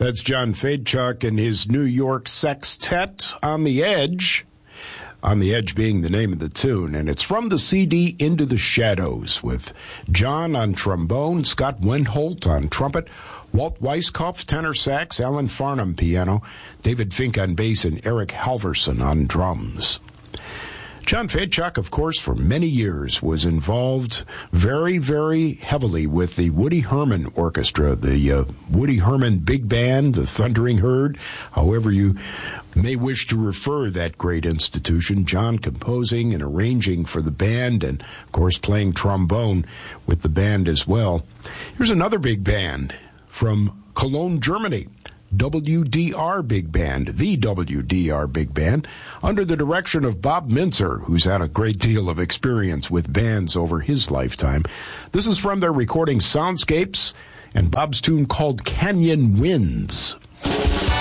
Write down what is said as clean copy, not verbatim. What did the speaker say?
That's John Fedchuk and his New York Sextet, On the Edge. On the Edge being the name of the tune. And it's from the CD Into the Shadows with John on trombone, Scott Wendholt on trumpet, Walt Weiskopf tenor sax, Alan Farnham piano, David Fink on bass, and Eric Halverson on drums. John Fedchuk, of course, for many years was involved very, very heavily with the Woody Herman Orchestra, the Woody Herman Big Band, the Thundering Herd, however you may wish to refer that great institution. John composing and arranging for the band and, of course, playing trombone with the band as well. Here's another big band from Cologne, Germany. WDR Big Band, the WDR Big Band, under the direction of Bob Mintzer, who's had a great deal of experience with bands over his lifetime. This is from their recording Soundscapes and Bob's tune called Canyon Winds.